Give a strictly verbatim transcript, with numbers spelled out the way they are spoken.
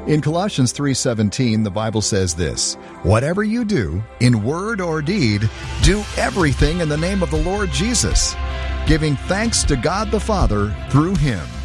In Colossians three seventeen, the Bible says this, "Whatever you do, in word or deed, do everything in the name of the Lord Jesus, giving thanks to God the Father through Him."